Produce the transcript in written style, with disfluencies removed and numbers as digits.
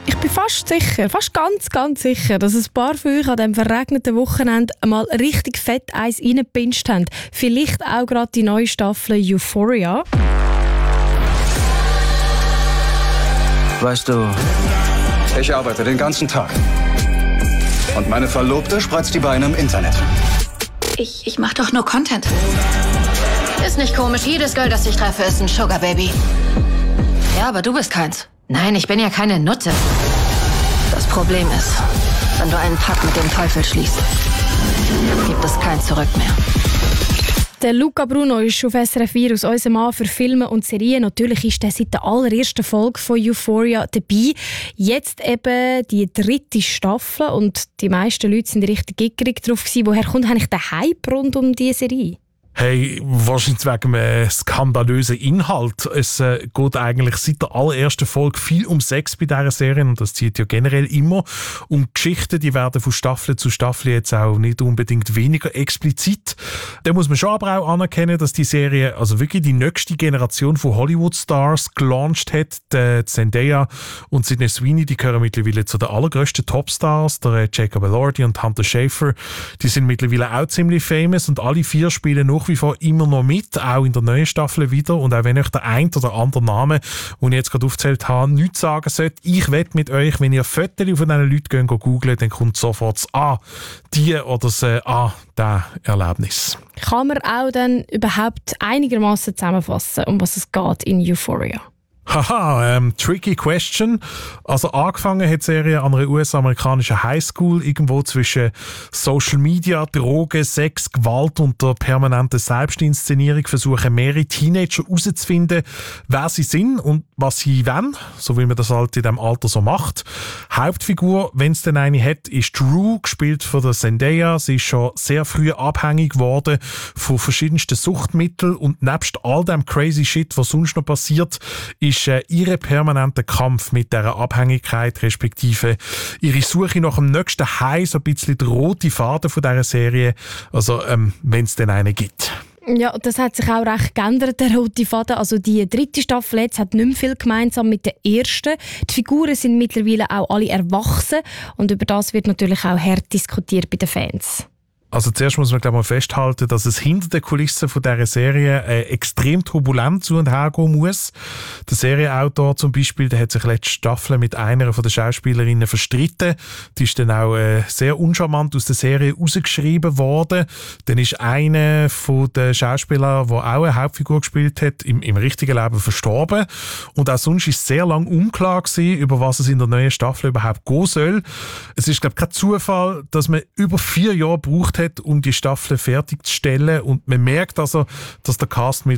Ich bin fast sicher, fast ganz sicher, dass ein paar von euch an diesem verregneten Wochenende mal richtig fett eins reingepinscht haben. Vielleicht auch gerade die neue Staffel Euphoria. Weißt du, ich arbeite den ganzen Tag. Und meine Verlobte spreizt die Beine im Internet. Ich mach doch nur Content. Ist nicht komisch, jedes Girl, das ich treffe, ist ein Sugar Baby. Ja, aber du bist keins. Nein, ich bin ja keine Nutte. Das Problem ist, wenn du einen Pakt mit dem Teufel schließt, gibt es kein Zurück mehr. Der Luca Bruno ist auf SRF Virus unser Mann für Filme und Serien. Natürlich ist er seit der allerersten Folge von Euphoria dabei. Jetzt eben die 3. Staffel und die meisten Leute sind richtig gickerig drauf gewesen. Woher kommt eigentlich der Hype rund um diese Serie? Hey, wahrscheinlich wegen einem skandalösen Inhalt. Es geht eigentlich seit der allerersten Folge viel um Sex bei dieser Serie und das zieht ja generell immer. Um Geschichten, die werden von Staffel zu Staffel jetzt auch nicht unbedingt weniger explizit. Da muss man schon aber auch anerkennen, dass die Serie also wirklich die nächste Generation von Hollywood-Stars gelauncht hat. Die Zendaya und Sydney Sweeney, die gehören mittlerweile zu den allergrößten Topstars. Der Jacob Elordi und Hunter Schafer, die sind mittlerweile auch ziemlich famous und alle 4 spielen nach wie vor immer noch mit, auch in der neuen Staffel wieder. Und auch wenn euch der ein oder andere Name, den ich jetzt gerade aufgezählt habe, nichts sagen sollte, ich wette mit euch, wenn ihr Fotos von diesen Leuten googelt, dann kommt sofort das die oder das das Erlebnis. Kann man auch dann überhaupt einigermaßen zusammenfassen, um was es geht in Euphoria? Haha, tricky question. Also angefangen hat die Serie an einer US-amerikanischen Highschool, irgendwo zwischen Social Media, Drogen, Sex, Gewalt und der permanenten Selbstinszenierung versuchen mehrere Teenager herauszufinden, wer sie sind und was sie wollen, so wie man das halt in diesem Alter so macht. Hauptfigur, wenn es denn eine hat, ist Drew, gespielt von der Zendaya. Sie ist schon sehr früh abhängig geworden von verschiedensten Suchtmitteln und nebst all dem crazy Shit, was sonst noch passiert, ist ihre permanente Kampf mit dieser Abhängigkeit, respektive ihre Suche nach dem nächsten High, so ein bisschen der rote Faden von dieser Serie, also wenn es denn einen gibt. Ja, das hat sich auch recht geändert, der rote Faden. Also die 3. Staffel jetzt hat nicht mehr viel gemeinsam mit der ersten. Die Figuren sind mittlerweile auch alle erwachsen und über das wird natürlich auch hart diskutiert bei den Fans. Also zuerst muss man mal festhalten, dass es hinter den Kulissen von dieser Serie extrem turbulent zu und her gehen muss. Der Serienautor zum Beispiel, der hat sich letzte Staffel mit einer der Schauspielerinnen verstritten. Die ist dann auch sehr uncharmant aus der Serie rausgeschrieben worden. Dann ist einer der Schauspieler, der auch eine Hauptfigur gespielt hat, im richtigen Leben verstorben. Und auch sonst ist es sehr lange unklar gewesen, über was es in der neuen Staffel überhaupt gehen soll. Es ist, glaube ich, kein Zufall, dass man über 4 Jahre braucht hat, um die Staffel fertigzustellen. Und man merkt also, dass der Cast